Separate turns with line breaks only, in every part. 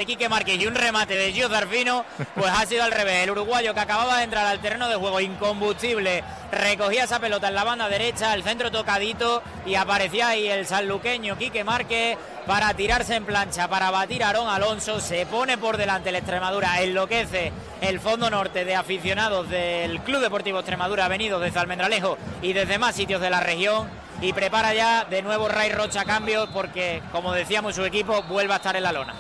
Quique Márquez y un remate de Gio Zarfino, pues ha sido al revés. El uruguayo, que acababa de entrar al terreno de juego incombustible, recogía esa pelota en la banda derecha, el centro tocadito, y aparecía ahí el sanluqueño Quique Márquez para tirarse en plancha, para batir a Aarón Alonso. Se pone por delante el Extremadura, enloquece el fondo norte de aficionados del Club Deportivo Extremadura, venidos desde Almendralejo y desde más sitios de la región, y prepara ya de nuevo Ray Rocha cambios, porque, como decíamos, su equipo vuelve a estar en la lona.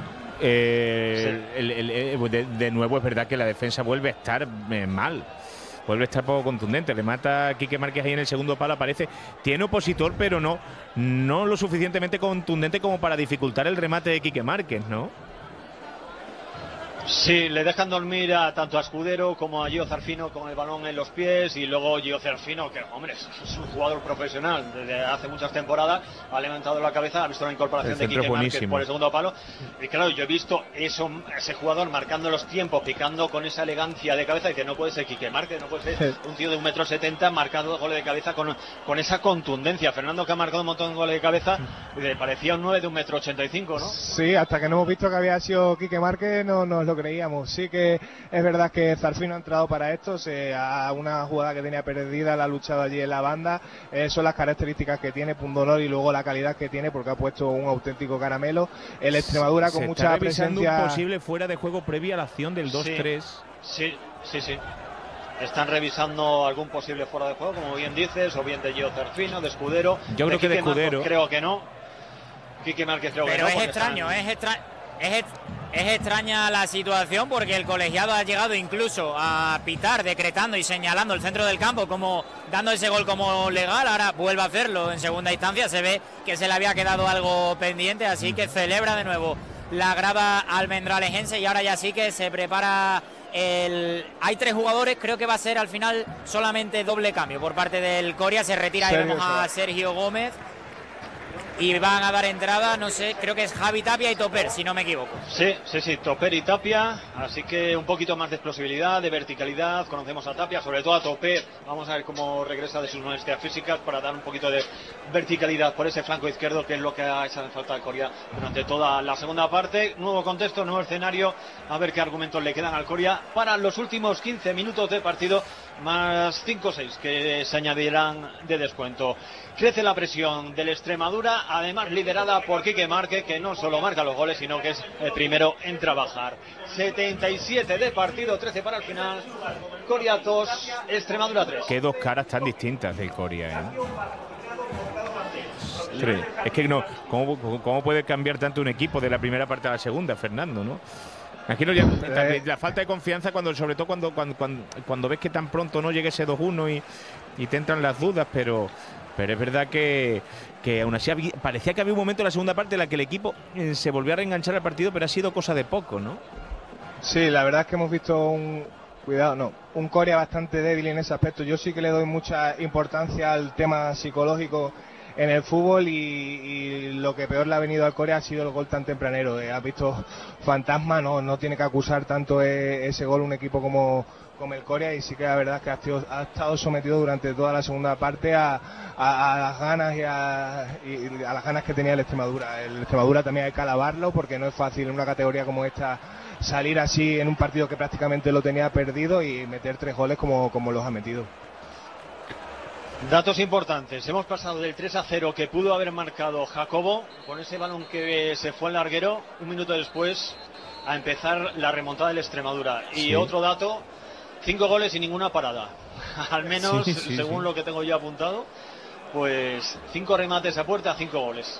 De nuevo es verdad que la defensa vuelve a estar mal, vuelve a estar poco contundente. Le mata a Quique Márquez ahí en el segundo palo, aparece, tiene opositor, pero no lo suficientemente contundente como para dificultar el remate de Quique Márquez, ¿no?
Sí, le dejan dormir tanto a Escudero como a Gio Zarfino con el balón en los pies, y luego Gio Zarfino, que hombre, es un jugador profesional desde hace muchas temporadas, ha levantado la cabeza, ha visto la incorporación de Quique Márquez por el segundo palo, y claro, yo he visto ese jugador marcando los tiempos, picando con esa elegancia de cabeza, y dice, no puede ser Quique Márquez, no puede ser un tío de 1,70 m marcando goles de cabeza con esa contundencia. Fernando, que ha marcado un montón de goles de cabeza, parecía un 9 de 1,85 m, ¿no?
Sí, hasta que no hemos visto que había sido Quique Márquez no nos lo creíamos. Sí que es verdad que Zarfino ha entrado para esto, a una jugada que tenía perdida, la ha luchado allí en la banda. Son las características que tiene, pundonor, y luego la calidad que tiene, porque ha puesto un auténtico caramelo. El Extremadura con mucha presencia.
Un posible fuera de juego previa a la acción del 2-3.
Sí. Están revisando algún posible fuera de juego, como bien dices, o bien de Gio Zarfino, de Escudero.
Yo creo que de Escudero.
Creo que no. Quique Márquez creo que no.
Pero es extraño, es extraña la situación, porque el colegiado ha llegado incluso a pitar, decretando y señalando el centro del campo, como dando ese gol como legal. Ahora vuelve a hacerlo en segunda instancia, se ve que se le había quedado algo pendiente, así que celebra de nuevo la grada almendralejense, y ahora ya sí que se prepara hay 3 jugadores, creo que va a ser al final solamente doble cambio por parte del Coria. Se retira y vemos a Sergio Gómez, y van a dar entrada, no sé, creo que es Javi Tapia y Toper, si no me equivoco.
Sí, Toper y Tapia, así que un poquito más de explosividad, de verticalidad. Conocemos a Tapia, sobre todo a Toper, vamos a ver cómo regresa de sus molestias físicas, para dar un poquito de verticalidad por ese flanco izquierdo, que es lo que ha hecho en falta al Coria durante toda la segunda parte. Nuevo contexto, nuevo escenario, a ver qué argumentos le quedan al Coria para los últimos 15 minutos de partido, más 5 o 6 que se añadirán de descuento. Crece la presión del Extremadura, además liderada por Quique Márquez, que no solo marca los goles, sino que es el primero en trabajar. 77 de partido, 13 para el final. Coria 2, Extremadura 3.
Qué dos caras tan distintas del Coria, Es que no, ¿cómo puede cambiar tanto un equipo de la primera parte a la segunda, Fernando, no? Aquí no, la falta de confianza, sobre todo cuando ves que tan pronto no llegue ese 2-1 y te entran las dudas, pero es verdad que aún así parecía que había un momento en la segunda parte en la que el equipo se volvió a reenganchar al partido, pero ha sido cosa de poco, ¿no?
Sí, la verdad es que hemos visto un Coria bastante débil en ese aspecto. Yo sí que le doy mucha importancia al tema psicológico en el fútbol, y lo que peor le ha venido al Corea ha sido el gol tan tempranero. Ha visto fantasma, no tiene que acusar tanto ese gol un equipo como el Corea, y sí que la verdad es que ha estado sometido durante toda la segunda parte a las ganas y a las ganas que tenía el Extremadura. El Extremadura también hay que alabarlo, porque no es fácil en una categoría como esta salir así en un partido que prácticamente lo tenía perdido y meter 3 goles como los ha metido.
Datos importantes, hemos pasado del 3-0 que pudo haber marcado Jacobo con ese balón que se fue al larguero, un minuto después, a empezar la remontada del Extremadura. Y otro dato, 5 goles y ninguna parada. Al menos, según lo que tengo yo apuntado, pues 5 remates a puerta, 5 goles.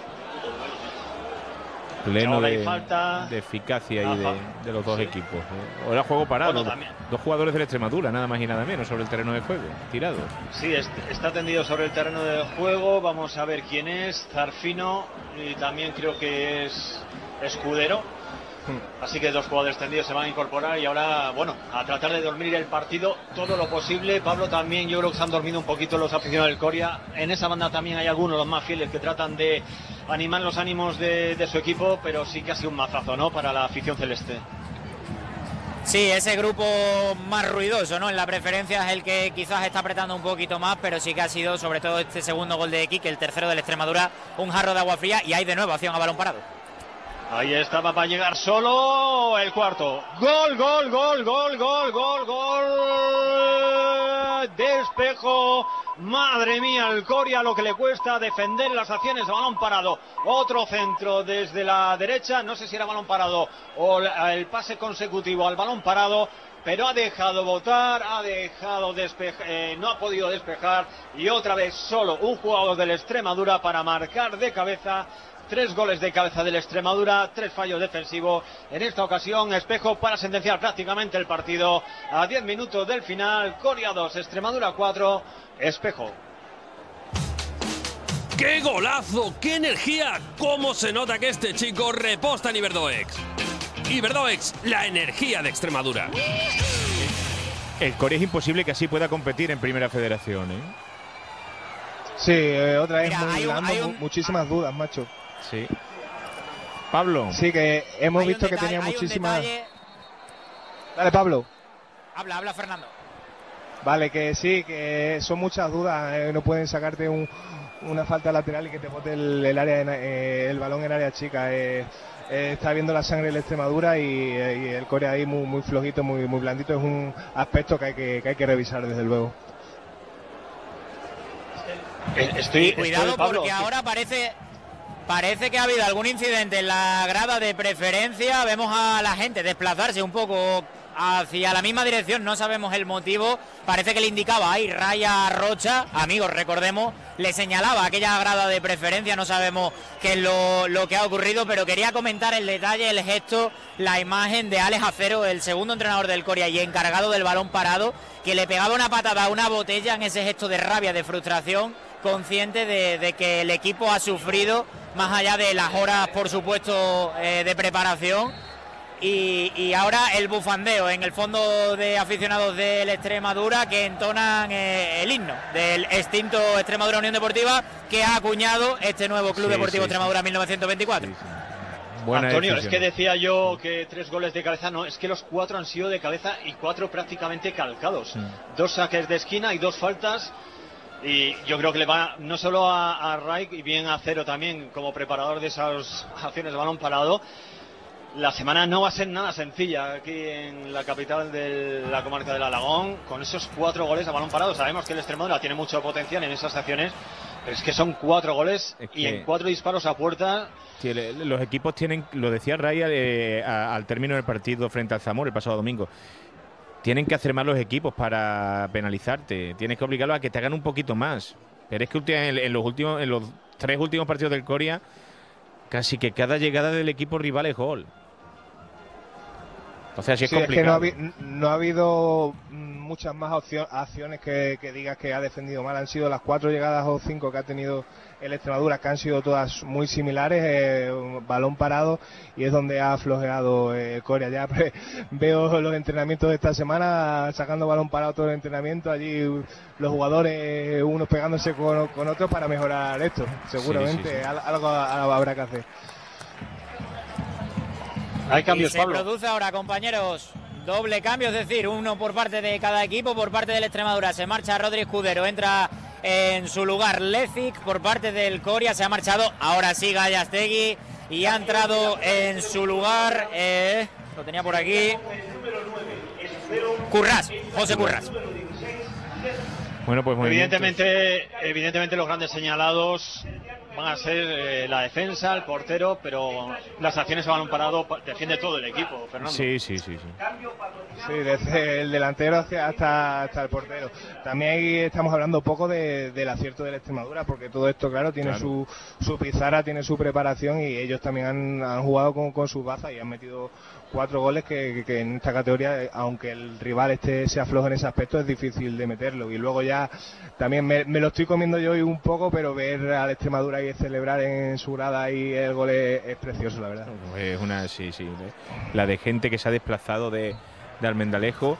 Pleno de eficacia y de los dos equipos. Ahora juego parado. Bueno, 2 jugadores del Extremadura, nada más y nada menos, sobre el terreno de juego, tirados.
Sí, está tendido sobre el terreno de juego. Vamos a ver quién es. Zarfino, y también creo que es Escudero. Así que 2 jugadores tendidos se van a incorporar, y ahora, bueno, a tratar de dormir el partido todo lo posible. Pablo, también yo creo que se han dormido un poquito los aficionados del Coria. En esa banda también hay algunos, los más fieles, que tratan de animar los ánimos de su equipo, pero sí que ha sido un mazazo, ¿no?, para la afición celeste.
Sí, ese grupo más ruidoso, ¿no?, en la preferencia es el que quizás está apretando un poquito más, pero sí que ha sido, sobre todo este segundo gol de Quique, el tercero del Extremadura, un jarro de agua fría, y hay de nuevo acción a balón parado.
Ahí estaba para llegar solo el cuarto. Gol, gol, gol, gol, gol, gol, gol. De Espejo. Madre mía, el Coria lo que le cuesta defender las acciones de balón parado. Otro centro desde la derecha, no sé si era balón parado o el pase consecutivo al balón parado, pero ha dejado botar, ha dejado no ha podido despejar, y otra vez solo un jugador del Extremadura para marcar de cabeza. 3 goles de cabeza del Extremadura, 3 fallos defensivos. En esta ocasión, Espejo para sentenciar prácticamente el partido a 10 minutos del final. Coria 2, Extremadura 4, Espejo.
¡Qué golazo! ¡Qué energía! ¿Cómo se nota que este chico reposta en Iberdoex? Iberdoex, la energía de Extremadura.
El Coria es imposible que así pueda competir en Primera Federación, ¿eh?
Sí, otra vez
Mira,
muchísimas dudas, macho.
Sí. Pablo.
Sí, que hemos visto que tenía muchísimas... Dale, Pablo.
Habla, Fernando.
Vale, que sí, que son muchas dudas. No pueden sacarte una falta lateral y que te bote el balón en área chica. Está viendo la sangre de la Extremadura y el Coria ahí muy flojito, muy blandito. Es un aspecto que hay que revisar, desde luego.
Cuidado, porque ahora parece que ha habido algún incidente en la grada de preferencia. Vemos a la gente desplazarse un poco hacia la misma dirección, no sabemos el motivo. Parece que le indicaba ahí Raya Rocha, amigos, recordemos, le señalaba aquella grada de preferencia. No sabemos qué es lo que ha ocurrido, pero quería comentar el detalle, el gesto, la imagen de Alex Acero, el segundo entrenador del Coria y encargado del balón parado, que le pegaba una patada a una botella en ese gesto de rabia, de frustración, consciente de que el equipo ha sufrido, más allá de las horas, por supuesto, de preparación. Y ahora el bufandeo en el fondo de aficionados del Extremadura, que entonan el himno del extinto Extremadura Unión Deportiva, que ha acuñado este nuevo Club Deportivo Extremadura 1924.
Buena
Antonio,
decisión.
es que decía yo que 3 goles de cabeza, no, es que los 4 han sido de cabeza y 4 prácticamente calcados. 2 saques de esquina y 2 faltas. Y yo creo que le va no solo a Raik y bien a Cero también como preparador de esas acciones de balón parado. La semana no va a ser nada sencilla aquí en la capital de la comarca del Alagón, con esos 4 goles a balón parado. Sabemos que el Extremadura tiene mucho potencial en esas acciones, pero es que son 4 goles y en 4 disparos a puerta.
Sí, los equipos tienen, lo decía Raya al término del partido frente al Zamora el pasado domingo, tienen que hacer más los equipos para penalizarte, tienes que obligarlos a que te hagan un poquito más. Pero es que en los 3 últimos partidos del Coria, casi que cada llegada del equipo rival es gol. O sea, sí es complicado.
Es que no ha habido muchas más acciones que digas que ha defendido mal. Han sido las 4 llegadas o 5 que ha tenido el Extremadura, que han sido todas muy similares, balón parado, y es donde ha flojeado Coria. Ya veo los entrenamientos de esta semana, sacando balón parado todo el entrenamiento, allí los jugadores unos pegándose con otros para mejorar esto. Seguramente sí. Algo habrá que hacer.
Hay cambios,
y se produce ahora, compañeros, doble cambio, es decir, uno por parte de cada equipo. Por parte del Extremadura se marcha Rodri Escudero, entra en su lugar Lezic. Por parte del Coria se ha marchado, ahora sí, Gallastegui, y ha entrado en su lugar, lo tenía por aquí, Currás, José Currás.
Bueno, pues
evidentemente los grandes señalados van a ser la defensa, el portero, pero las acciones a balón parado defiende todo el equipo, Fernando.
Sí.
Sí, desde el delantero hasta el portero. También ahí estamos hablando un poco del acierto de la Extremadura, porque todo esto, claro, tiene su pizarra, tiene su preparación, y ellos también han jugado con sus bazas y han metido 4 goles que en esta categoría, aunque el rival sea flojo en ese aspecto, es difícil de meterlo. Y luego ya también me lo estoy comiendo yo hoy un poco, pero ver al Extremadura y celebrar en su grada y el gol es precioso, la verdad.
Es una, la de gente que se ha desplazado de Almendalejo.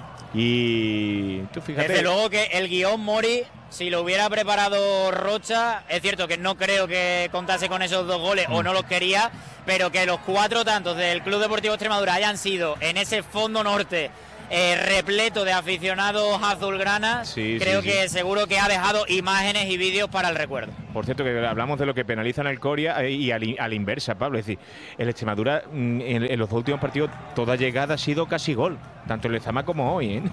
Y tú fíjate.
Desde luego que el guión Mori, si lo hubiera preparado Rocha, es cierto que no creo que contase con esos 2 goles o no los quería, pero que los 4 tantos del Club Deportivo Extremadura hayan sido en ese fondo norte, repleto de aficionados azulgranas. Creo que seguro que ha dejado imágenes y vídeos para el recuerdo.
Por cierto, que hablamos de lo que penalizan al Coria y a la inversa, Pablo. Es decir, el Extremadura en los dos últimos partidos toda llegada ha sido casi gol, tanto en Lezama como hoy, ¿eh?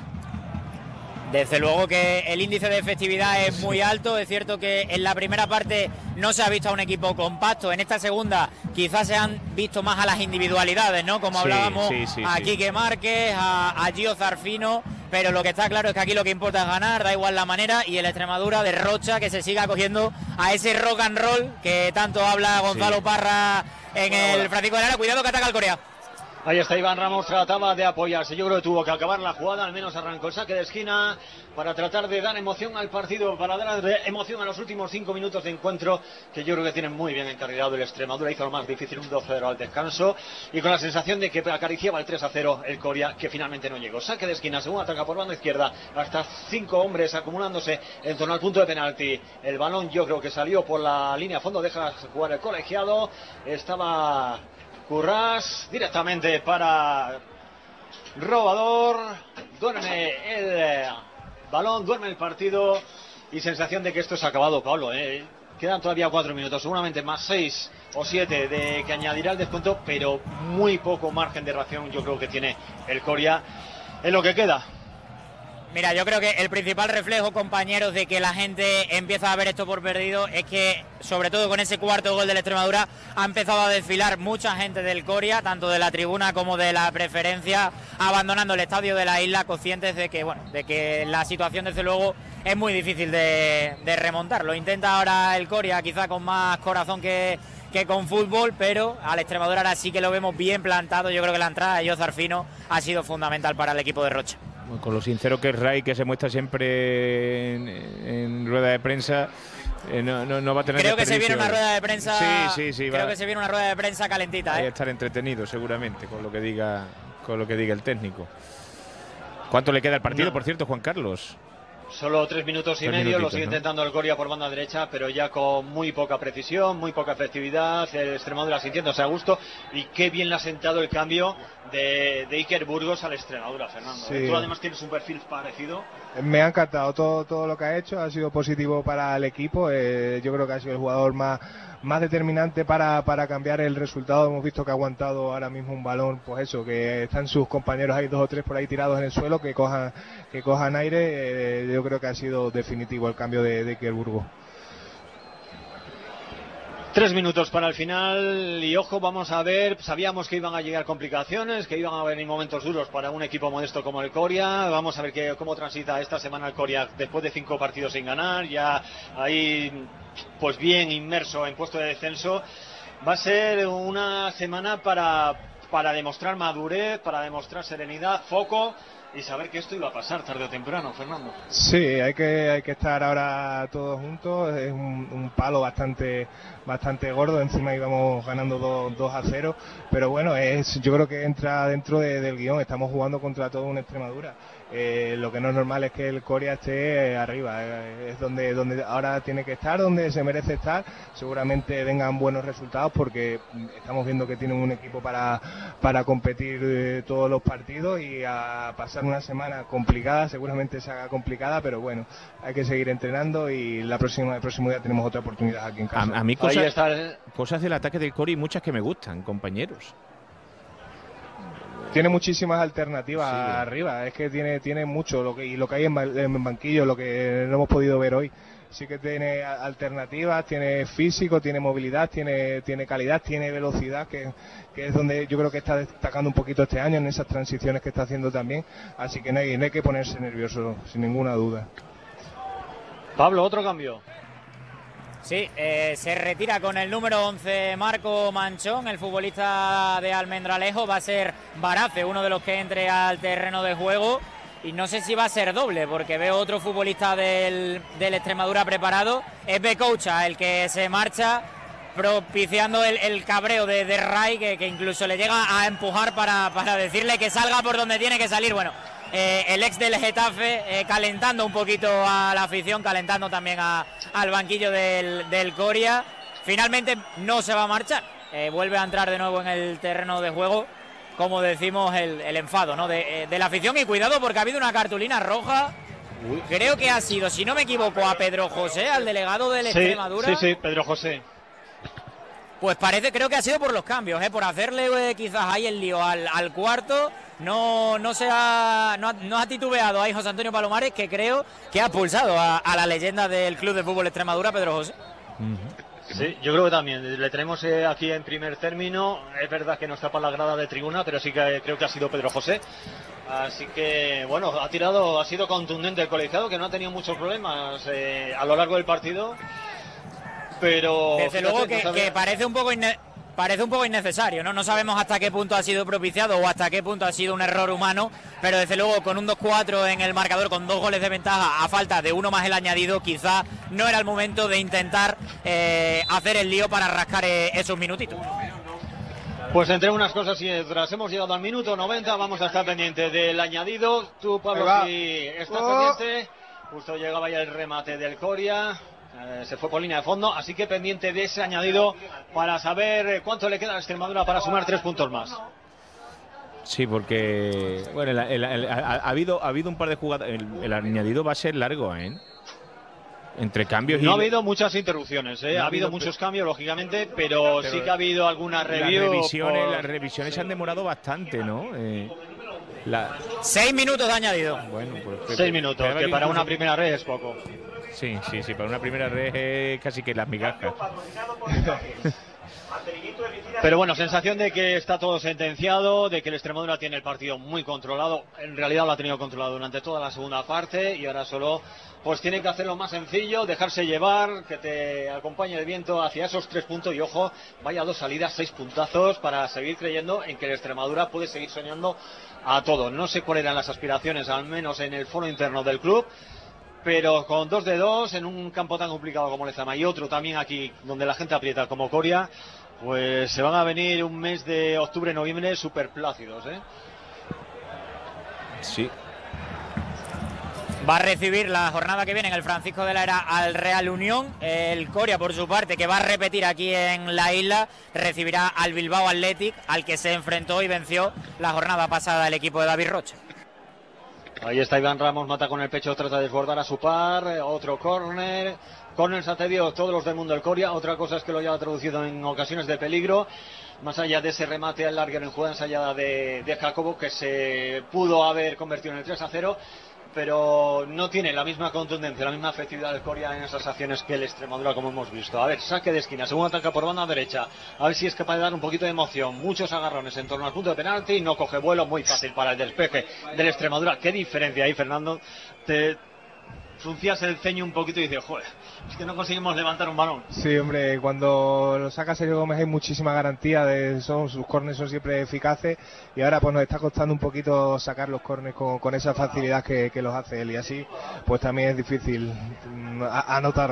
Desde luego que el índice de efectividad es muy alto. Es cierto que en la primera parte no se ha visto a un equipo compacto. En esta segunda quizás se han visto más a las individualidades, ¿no? Como hablábamos, a Quique Márquez, a Gio Zarfino. Pero lo que está claro es que aquí lo que importa es ganar, da igual la manera. Y el Extremadura de Rocha, que se siga cogiendo a ese rock and roll que tanto habla Gonzalo Parra en el Francisco de Lara. Cuidado que ataca el Corea.
Ahí está Iván Ramos, trataba de apoyarse. Yo creo que tuvo que acabar la jugada, al menos arrancó el saque de esquina para tratar de dar emoción al partido, para dar emoción a los últimos 5 minutos de encuentro, que yo creo que tienen muy bien encarrilado el Extremadura. Hizo lo más difícil, un 2-0 al descanso, y con la sensación de que acariciaba el 3-0 el Coria, que finalmente no llegó. Saque de esquina, según ataca por banda izquierda, hasta 5 hombres acumulándose en torno al punto de penalti. El balón yo creo que salió por la línea a fondo, deja jugar el colegiado. Estaba Currás directamente para Robador. Duerme el balón, duerme el partido, y sensación de que esto se ha acabado, Pablo. Quedan todavía 4 minutos, seguramente más 6 o 7 de que añadirá el descuento, pero muy poco margen de reacción yo creo que tiene el Coria en lo que queda.
Mira, yo creo que el principal reflejo, compañeros, de que la gente empieza a ver esto por perdido es que, sobre todo con ese cuarto gol de la Extremadura, ha empezado a desfilar mucha gente del Coria, tanto de la tribuna como de la preferencia, abandonando el estadio de la isla, conscientes de que, bueno, de que la situación, desde luego, es muy difícil de remontar. Lo intenta ahora el Coria, quizá con más corazón que con fútbol, pero al Extremadura ahora sí que lo vemos bien plantado. Yo creo que la entrada de José Arfino ha sido fundamental para el equipo de Rocha.
Con lo sincero que es Ray, que se muestra siempre en rueda de prensa, no va a tener.
Creo que se viene una rueda de prensa.
Sí.
Creo que se viene una rueda de prensa calentita.
Va a estar entretenido seguramente con lo que diga el técnico. ¿Cuánto le queda al partido, por cierto, Juan Carlos?
Solo 3 minutos y medio, lo sigue intentando el Coria por banda derecha, pero ya con muy poca precisión, muy poca efectividad. El Extremadura sintiéndose a gusto, y qué bien le ha sentado el cambio de Iker Burgos al Extremadura, Fernando.
Sí.
Tú además tienes un perfil parecido.
Me ha encantado todo lo que ha hecho, ha sido positivo para el equipo. Yo creo que ha sido el jugador más determinante para cambiar el resultado. Hemos visto que ha aguantado ahora mismo un balón, pues eso, que están sus compañeros, hay 2 o 3 por ahí tirados en el suelo, que cojan aire. Yo creo que ha sido definitivo el cambio de Iker Burgos.
3 minutos para el final, y ojo, vamos a ver, sabíamos que iban a llegar complicaciones, que iban a venir momentos duros para un equipo modesto como el Coria. Vamos a ver cómo transita esta semana el Coria después de 5 partidos sin ganar, ya ahí pues bien inmerso en puesto de descenso. Va a ser una semana para demostrar madurez, para demostrar serenidad, foco, y saber que esto iba a pasar tarde o temprano, Fernando. Sí,
hay que estar ahora todos juntos. Es un palo bastante gordo. Encima íbamos ganando 2-0, pero bueno, yo creo que entra dentro del guión. Estamos jugando contra todo una Extremadura. Lo que no es normal es que el Coria esté arriba. Es donde ahora tiene que estar, donde se merece estar. Seguramente vengan buenos resultados, porque estamos viendo que tienen un equipo para competir todos los partidos, y a pasar una semana complicada. Seguramente se haga complicada, pero bueno, hay que seguir entrenando, y el próximo día tenemos otra oportunidad aquí en casa.
A mí cosas del ataque del Coria, y muchas que me gustan, compañeros.
Tiene muchísimas alternativas arriba, es que tiene mucho, lo que hay en banquillo, lo que no hemos podido ver hoy. Sí que tiene alternativas, tiene físico, tiene movilidad, tiene calidad, tiene velocidad, que es donde yo creo que está destacando un poquito este año, en esas transiciones que está haciendo también. Así que no hay que ponerse nervioso, sin ninguna duda.
Pablo, otro cambio.
Sí, se retira con el número 11 Marco Manchón, el futbolista de Almendralejo. Va a ser Barace uno de los que entre al terreno de juego, y no sé si va a ser doble, porque veo otro futbolista del Extremadura preparado. Es Becoucha el que se marcha, propiciando el cabreo de Ray, que incluso le llega a empujar para decirle que salga por donde tiene que salir. Bueno, el ex del Getafe calentando un poquito a la afición, calentando también al banquillo del Coria. Finalmente no se va a marchar, vuelve a entrar de nuevo en el terreno de juego, como decimos, el enfado, ¿no? de la afición. Y cuidado porque ha habido una cartulina roja. Creo que ha sido, si no me equivoco, a Pedro José, al delegado del Extremadura.
Sí, Pedro José.
Pues creo que ha sido por los cambios, por hacerle quizás ahí el lío al cuarto. No ha titubeado ahí José Antonio Palomares, que creo que ha expulsado a la leyenda del Club de Fútbol Extremadura, Pedro José.
Sí, yo creo que también. Le tenemos aquí en primer término. Es verdad que no está para la grada de tribuna, pero sí que creo que ha sido Pedro José. Así que, bueno, ha sido contundente el colegiado, que no ha tenido muchos problemas a lo largo del partido. Pero
desde luego que parece un poco innecesario, ¿no? No sabemos hasta qué punto ha sido propiciado o hasta qué punto ha sido un error humano, pero desde luego con un 2-4 en el marcador, con 2 goles de ventaja, a falta de uno más el añadido, quizá no era el momento de intentar hacer el lío para rascar esos minutitos.
Pues entre unas cosas y otras, hemos llegado al minuto 90, vamos a estar pendientes del añadido. Tú, Pablo, si estás pendiente, justo llegaba ya el remate del Coria. Se fue por línea de fondo, así que pendiente de ese añadido para saber cuánto le queda a Extremadura para sumar 3 puntos más.
Sí, porque bueno, ha habido un par de jugadas. El añadido va a ser largo, entre cambios
no ha habido muchas interrupciones, ha habido muchos cambios, lógicamente, pero sí que ha habido algunas reviews.
Las revisiones se han demorado bastante, ¿no?
6 minutos de añadido.
Bueno, pues
6 minutos, que para una primera red es poco.
Sí, para una primera red es casi que las migajas.
Pero bueno, sensación de que está todo sentenciado, de que el Extremadura tiene el partido muy controlado. En realidad lo ha tenido controlado durante toda la segunda parte y ahora solo pues tiene que hacerlo más sencillo, dejarse llevar, que te acompañe el viento hacia esos 3 puntos y ojo, vaya 2 salidas, 6 puntazos para seguir creyendo en que el Extremadura puede seguir soñando a todo. No sé cuáles eran las aspiraciones, al menos en el foro interno del club, pero con 2 de 2 en un campo tan complicado como Lezama y otro también aquí donde la gente aprieta como Coria, pues se van a venir un mes de octubre-noviembre súper plácidos,
Sí.
Va a recibir la jornada que viene en el Francisco de la Era al Real Unión. El Coria, por su parte, que va a repetir aquí en la isla, recibirá al Bilbao Athletic, al que se enfrentó y venció la jornada pasada el equipo de David Rocha.
Ahí está Iván Ramos, mata con el pecho, trata de desbordar a su par, otro córner. Córner Satedio, todos los del mundo del Coria. Otra cosa es que lo haya traducido en ocasiones de peligro. Más allá de ese remate al larguero en jugada ensayada de Jacobo, que se pudo haber convertido en el 3-0, pero no tiene la misma contundencia, la misma efectividad del Coria en esas acciones que el Extremadura, como hemos visto. A ver, saque de esquina, segundo ataque por banda derecha, a ver si es capaz de dar un poquito de emoción. Muchos agarrones en torno al punto de penalti, no coge vuelo, muy fácil para el despeje del Extremadura. Qué diferencia ahí, Fernando. Te fruncías el ceño un poquito y dices, joder, es que no conseguimos levantar un balón.
Sí, hombre, cuando lo saca Sergio Gómez hay muchísima garantía, sus córneres son siempre eficaces y ahora pues nos está costando un poquito sacar los córneres con esa facilidad que los hace él y así pues también es difícil anotar.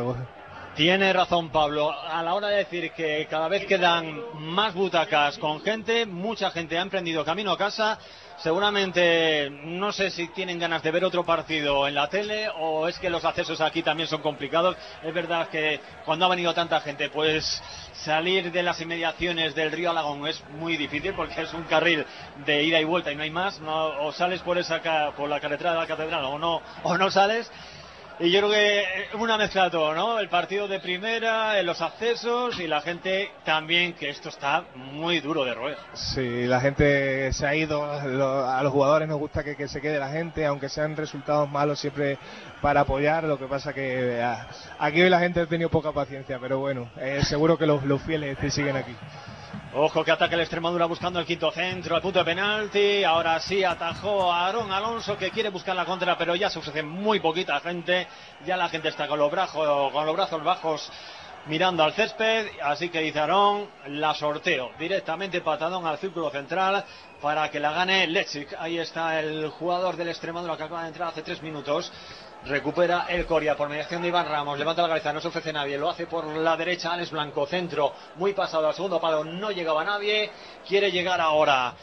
Tiene razón Pablo, a la hora de decir que cada vez quedan más butacas con gente, mucha gente ha emprendido camino a casa. Seguramente, no sé si tienen ganas de ver otro partido en la tele o es que los accesos aquí también son complicados. Es verdad que cuando ha venido tanta gente, pues salir de las inmediaciones del río Alagón es muy difícil porque es un carril de ida y vuelta y no hay más. No, o sales por la carretera de la Catedral o no sales. Y yo creo que una mezcla de todo, ¿no? El partido de primera, los accesos y la gente también, que esto está muy duro de roer.
Sí, la gente se ha ido, a los jugadores nos gusta que se quede la gente, aunque sean resultados malos siempre para apoyar. Lo que pasa que aquí hoy la gente ha tenido poca paciencia, pero bueno, seguro que los fieles siguen aquí.
Ojo que ataca el Extremadura buscando el quinto centro, al punto de penalti. Ahora sí atajó a Aarón Alonso, que quiere buscar la contra, pero ya se ofrece muy poquita gente. Ya la gente está con los brazos bajos mirando al césped. Así que dice Aarón, la sorteo directamente, patadón al círculo central para que la gane Lechic. Ahí está el jugador del Extremadura que acaba de entrar hace 3 minutos. Recupera el Coria por mediación de Iván Ramos, levanta la cabeza, no se ofrece nadie, lo hace por la derecha Alex Blanco, centro muy pasado al segundo palo, no llegaba nadie, quiere llegar ahora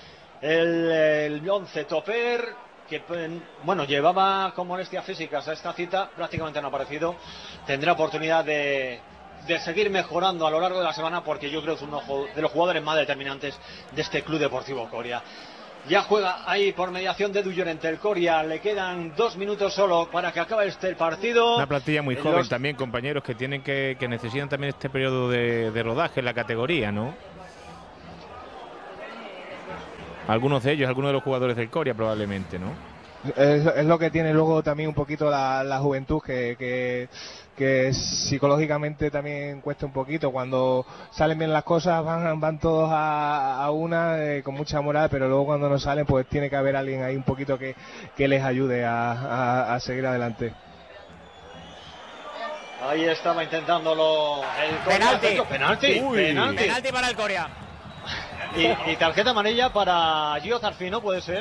el 11 Toper, que bueno, llevaba con molestias físicas a esta cita, prácticamente no ha aparecido, tendrá oportunidad de seguir mejorando a lo largo de la semana porque yo creo que es uno de los jugadores más determinantes de este Club Deportivo Coria. Ya juega ahí por mediación de Llorente el Coria. Le quedan 2 minutos solo para que acabe el partido.
Una plantilla muy joven también, compañeros, que tienen que necesitan también este periodo de rodaje en la categoría, ¿no? Algunos de ellos, algunos de los jugadores del Coria probablemente, ¿no?
Es lo que tiene luego también un poquito la juventud, que psicológicamente también cuesta un poquito. Cuando salen bien las cosas van todos a una con mucha moral, pero luego cuando no salen pues tiene que haber alguien ahí un poquito que les ayude a seguir adelante.
Ahí estaba intentándolo el Coria. Penalti
para el Coria.
Y tarjeta amarilla para Gio Zarfino, puede ser.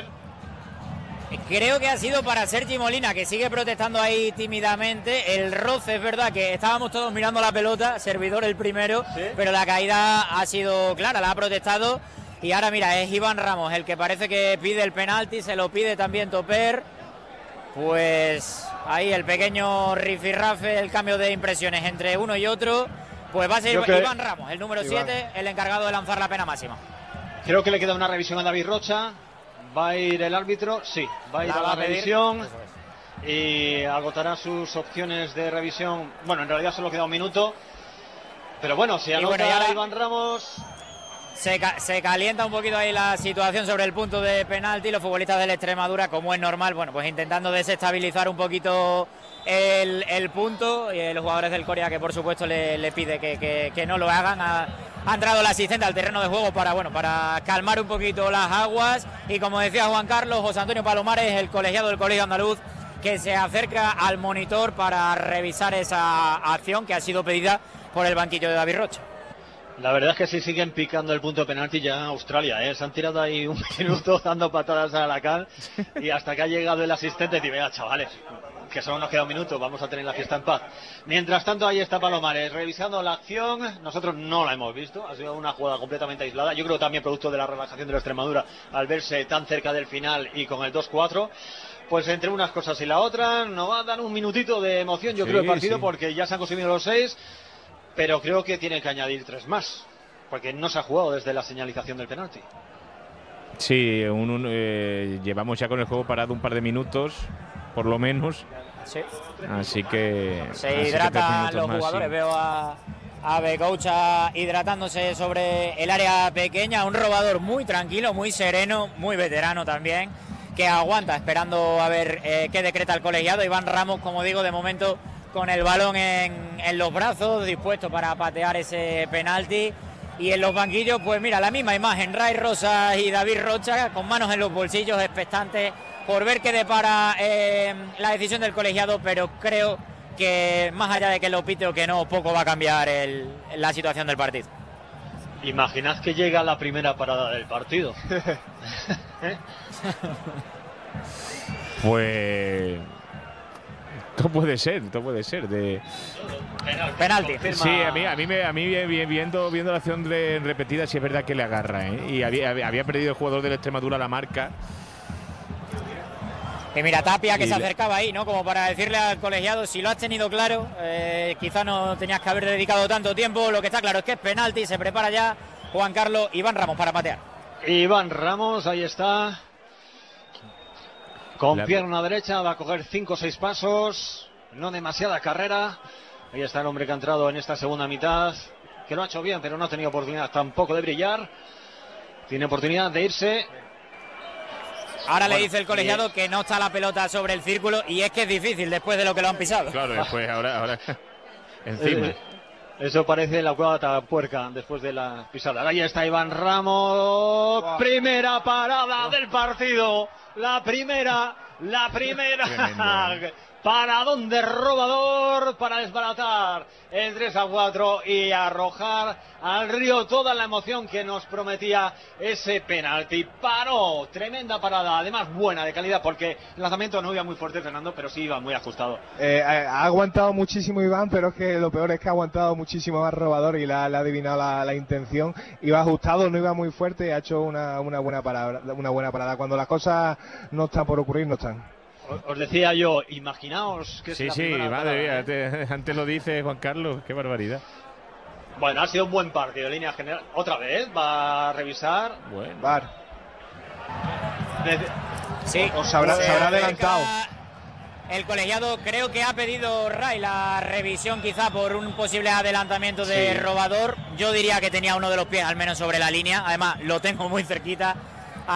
Creo que ha sido para Sergi Molina, que sigue protestando ahí tímidamente. El roce, es verdad que estábamos todos mirando la pelota, servidor el primero, ¿sí? Pero la caída ha sido clara, la ha protestado. Y ahora mira, es Iván Ramos el que parece que pide el penalti, se lo pide también Toper. Pues ahí el pequeño rifirrafe, el cambio de impresiones entre uno y otro. Pues va a ser Iván Ramos, el número 7, el encargado de lanzar la pena máxima.
Creo que le queda una revisión a David Rocha. ¿Va a ir el árbitro? Sí, va a ir a la revisión y agotará sus opciones de revisión. Bueno, en realidad solo queda un minuto, pero bueno, si anota Iván Ramos...
Se calienta un poquito ahí la situación sobre el punto de penalti. Los futbolistas del Extremadura, como es normal, bueno, pues intentando desestabilizar un poquito el punto. Y los jugadores del Coria, que por supuesto le pide que no lo hagan. Ha entrado el asistente al terreno de juego para calmar un poquito las aguas. Y como decía Juan Carlos, José Antonio Palomares, el colegiado del Colegio Andaluz, que se acerca al monitor para revisar esa acción que ha sido pedida por el banquillo de David Rocha.
La verdad es que sí siguen picando el punto de penalti ya Australia, ¿eh? Se han tirado ahí un minuto dando patadas a la cal y hasta que ha llegado el asistente y venga, chavales, que solo nos queda un minuto, vamos a tener la fiesta en paz. Mientras tanto, ahí está Palomares revisando la acción. Nosotros no la hemos visto, ha sido una jugada completamente aislada. Yo creo también producto de la relajación de la Extremadura al verse tan cerca del final y con el 2-4. Pues entre unas cosas y la otra nos va a dar un minutito de emoción, yo creo, el partido, porque ya se han consumido los 6. Pero creo que tiene que añadir 3 más, porque no se ha jugado desde la señalización del penalti.
Sí, llevamos ya con el juego parado un par de minutos, por lo menos.
Sí.
Así que...
Se hidratan los jugadores, sí. Veo a Becoucha hidratándose sobre el área pequeña. Un robador muy tranquilo, muy sereno, muy veterano también, que aguanta esperando a ver qué decreta el colegiado. Iván Ramos, como digo, de momento... con el balón en los brazos, dispuesto para patear ese penalti. Y en los banquillos, pues mira, la misma imagen, Ray Rosas y David Rocha, con manos en los bolsillos, expectantes por ver qué depara la decisión del colegiado, pero creo que más allá de que lo pite o que no, poco va a cambiar la situación del partido.
Imaginad que llega la primera parada del partido.
Pues... Todo puede ser
penalti.
Sí, a mí viendo la acción repetida, sí es verdad que le agarra, ¿eh? Y había perdido el jugador de la Extremadura la marca.
Y mira, Tapia que se acercaba ahí, ¿no? Como para decirle al colegiado, si lo has tenido claro, quizá no tenías que haber dedicado tanto tiempo. Lo que está claro es que es penalti. Se prepara ya Juan Carlos. Iván Ramos para patear.
Iván Ramos, ahí está. Con pierna derecha va a coger 5 o 6 pasos, no demasiada carrera. Ahí está el hombre que ha entrado en esta segunda mitad, que lo ha hecho bien, pero no ha tenido oportunidad tampoco de brillar. Tiene oportunidad de irse.
Ahora le dice el colegiado que no está la pelota sobre el círculo, y es que es difícil después de lo que lo han pisado.
Claro, después ahora encima.
Eso parece la cuarta puerca después de la pisada. Ahí está Iván Ramos. Wow. Primera parada del partido. La primera. Paradón de robador para desbaratar el 3-4 y arrojar al río toda la emoción que nos prometía ese penalti. Paró, tremenda parada, además buena, de calidad, porque el lanzamiento no iba muy fuerte, Fernando, pero sí iba muy ajustado.
Ha aguantado muchísimo Iván, pero es que lo peor es que ha aguantado muchísimo más robador y le ha adivinado la intención. Iba ajustado, no iba muy fuerte y ha hecho una buena parada. Cuando las cosas no están por ocurrir, no están.
Os decía yo, imaginaos que es la primera
madre mía, antes lo dice Juan Carlos, qué barbaridad.
Bueno, ha sido un buen partido en línea general. Otra vez va a revisar.
Bueno.
VAR.
Sí,
o se habrá adelantado.
El colegiado creo que ha pedido Ray la revisión quizá por un posible adelantamiento de Robador. Yo diría que tenía uno de los pies al menos sobre la línea. Además, lo tengo muy cerquita.